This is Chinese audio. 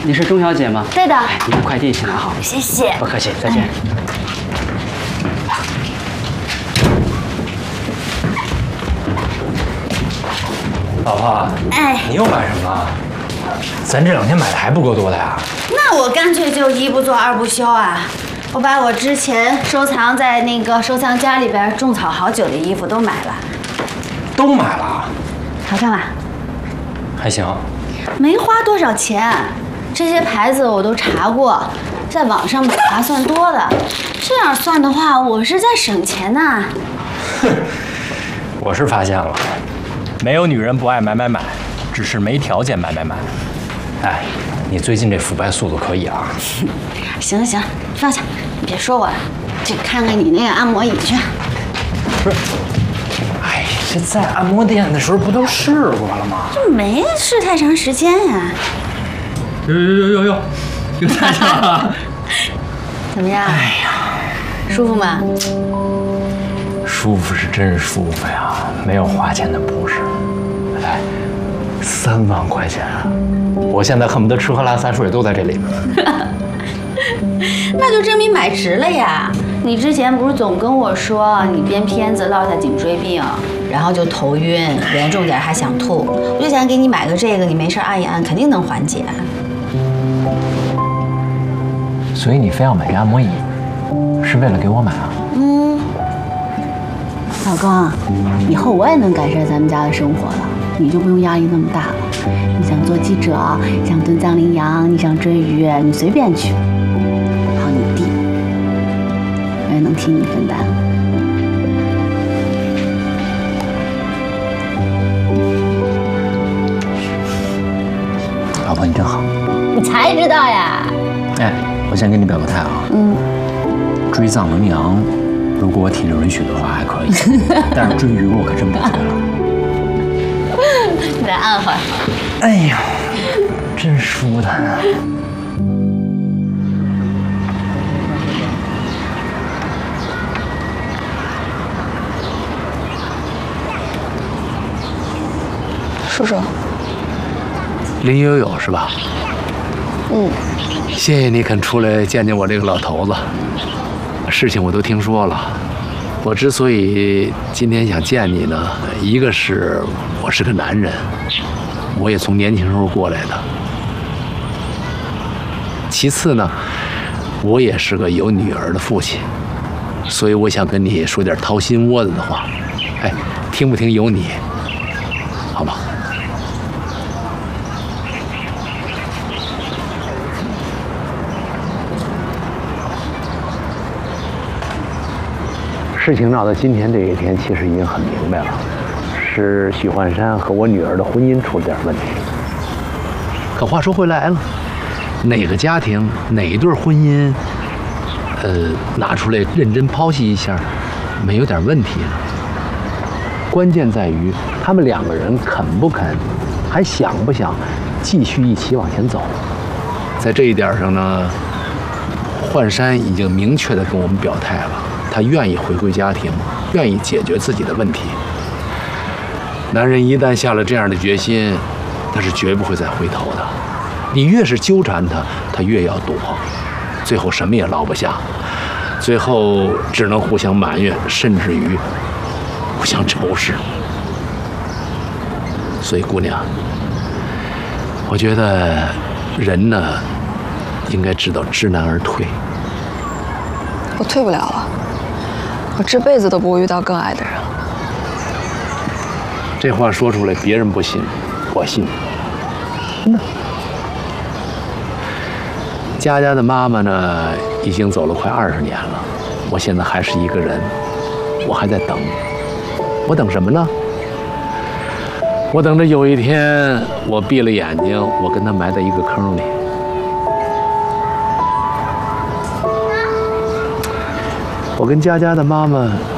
你是钟小姐吗？ 对的。 你把快递请拿好。 谢谢。 不客气，再见。 老婆， 哎， 你又买什么了？咱这2天买的还不够多的呀？ 那我干脆就一不做二不休啊！我把我之前收藏在那个收藏夹里边种草好久的衣服都买了。 都买了？ 好看吧？ 还行。 没花多少钱，这些牌子我都查过，在网上买划算多了。这样算的话，我是在省钱呐。 哼，我是发现了，没有女人不爱买买买，只是没条件买买买。哎，你最近这腐败速度可以啊！ 行了行了，放下，你别说我了，去看看你那个按摩椅去。 不是，哎，这在按摩店的时候不都试过了吗？ 这没试太长时间呀。 有太长了。 怎么样？ 哎呀， 舒服吗？ 舒服是真舒服呀，没有花钱的不是。哎，3万块钱啊！我现在恨不得吃喝拉撒睡都在这里边。 那就证明买值了呀！你之前不是总跟我说你编片子落下颈椎病，然后就头晕，严重点还想吐，我就想给你买个这个，你没事按一按，肯定能缓解。 所以你非要买这按摩椅，是为了给我买啊？ 老公，以后我也能改善咱们家的生活了，你就不用压力那么大了。你想做记者，想炖藏羚羊，你想追鱼，你随便去。好，你弟，我也能替你分担。 老婆，你真好。 你才知道呀？ 哎，我先给你表个态啊。追藏羚羊，如果我体力允许的话还可以，但是追鱼我可真不追了。 你再按会儿。 哎呀，真舒坦啊！ 叔叔， 林有有是吧？谢谢你肯出来见见我这个老头子。事情我都听说了。我之所以今天想见你呢，一个是我是个男人，我也从年轻时候过来的。其次呢，我也是个有女儿的父亲，所以我想跟你说点掏心窝子的话。哎，听不听由你，好吗？事情闹到今天这一天，其实已经很明白了，是许幻山和我女儿的婚姻出了点问题。可话说回来了，哪个家庭哪一对婚姻，拿出来认真剖析一下，没有点问题呢？关键在于他们2个人肯不肯，还想不想继续一起往前走。在这一点上呢，幻山已经明确地跟我们表态了。他愿意回归家庭，愿意解决自己的问题。男人一旦下了这样的决心，他是绝不会再回头的。你越是纠缠他，他越要躲，最后什么也捞不下，最后只能互相埋怨，甚至于互相仇视。所以，姑娘，我觉得人呢，应该知道知难而退。 我退不了了。我这辈子都不会遇到更爱的人。 这话说出来，别人不信，我信。真的。佳佳的妈妈呢，已经走了快20年了，我现在还是一个人，我还在等。我等什么呢？我等着有一天，我闭了眼睛，我跟她埋在一个坑里。我跟佳佳的妈妈